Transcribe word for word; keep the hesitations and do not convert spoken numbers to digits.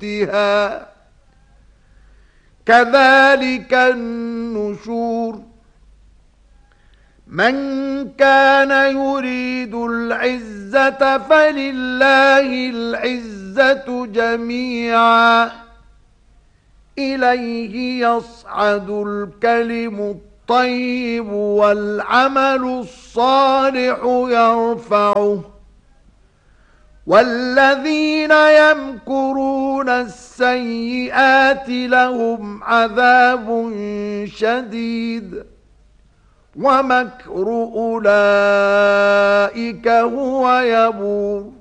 أختها كذلك النشور من كان يريد العزة فلله العزة جميعا إليه يصعد الكلم الطيب والعمل الصالح يرفعه والذين يمكرون السيئات لهم عذاب شديد ومكر أولئك هو يبور